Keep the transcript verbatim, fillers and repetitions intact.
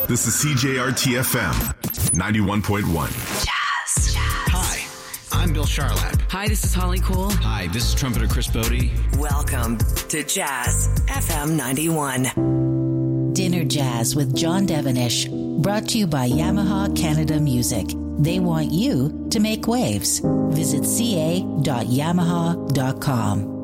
This is C J R T F M ninety-one point one. Jazz. Hi, I'm Bill Charlap. Hi, this is Holly Cole. Hi, this is trumpeter Chris Bodie. Welcome to Jazz F M ninety-one. Dinner Jazz with John Devenish, brought to you by Yamaha Canada Music. They want you to make waves. Visit c a dot yamaha dot com.